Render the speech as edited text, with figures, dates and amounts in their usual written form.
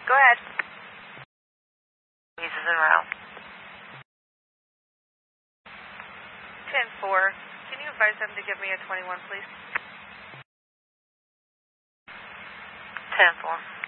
Go ahead. He's en route. 10-4. Can you advise them to give me a 21, please? 10-4.